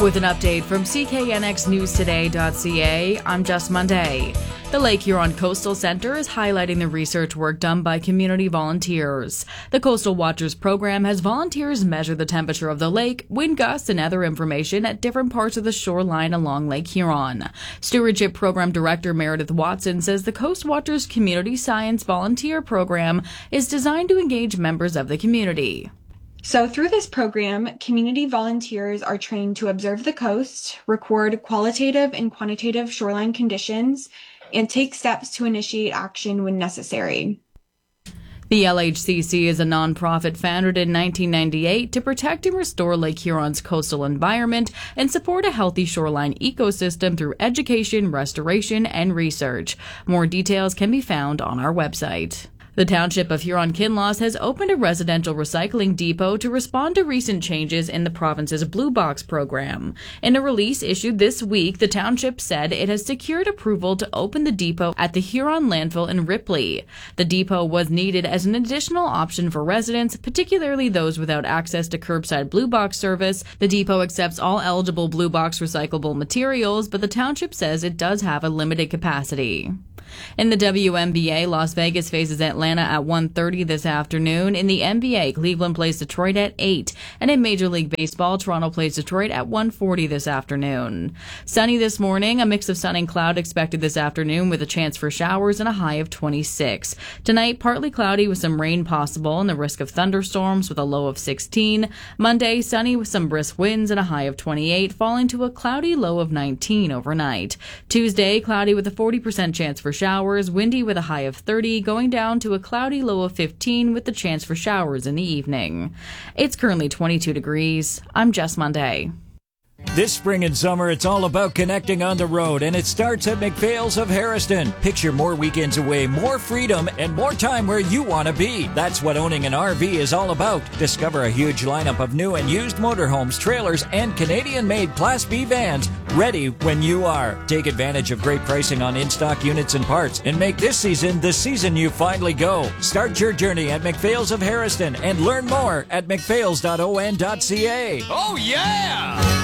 With an update from CKNXNewsToday.ca, I'm Jess Monday. The Lake Huron Coastal Centre is highlighting the research work done by community volunteers. The Coastal Watchers program has volunteers measure the temperature of the lake, wind gusts, and other information at different parts of the shoreline along Lake Huron. Stewardship Program Director Meredith Watson says the Coast Watchers Community Science Volunteer Program is designed to engage members of the community. So through this program, community volunteers are trained to observe the coast, record qualitative and quantitative shoreline conditions, and take steps to initiate action when necessary. The LHCC is a nonprofit founded in 1998 to protect and restore Lake Huron's coastal environment and support a healthy shoreline ecosystem through education, restoration, and research. More details can be found on our website. The Township of Huron-Kinloss has opened a residential recycling depot to respond to recent changes in the province's Blue Box program. In a release issued this week, the township said it has secured approval to open the depot at the Huron landfill in Ripley. The depot was needed as an additional option for residents, particularly those without access to curbside Blue Box service. The depot accepts all eligible Blue Box recyclable materials, but the township says it does have a limited capacity. In the WNBA, Las Vegas faces Atlanta at 1:30 this afternoon. In the NBA, Cleveland plays Detroit at 8. And in Major League Baseball, Toronto plays Detroit at 1:40 this afternoon. Sunny this morning, a mix of sun and cloud expected this afternoon with a chance for showers and a high of 26. Tonight, partly cloudy with some rain possible and the risk of thunderstorms with a low of 16. Monday, sunny with some brisk winds and a high of 28, falling to a cloudy low of 19 overnight. Tuesday, cloudy with a 40% chance for showers, windy with a high of 30, going down to a cloudy low of 15 with the chance for showers in the evening. It's currently 22 degrees. I'm Jess Monday. This spring and summer, it's all about connecting on the road, and it starts at McPhail's of Harriston. Picture more weekends away, more freedom, and more time where you want to be. That's what owning an RV is all about. Discover a huge lineup of new and used motorhomes, trailers, and Canadian-made Class B vans ready when you are. Take advantage of great pricing on in-stock units and parts, and make this season the season you finally go. Start your journey at McPhail's of Harriston and learn more at mcphails.on.ca. Oh, yeah!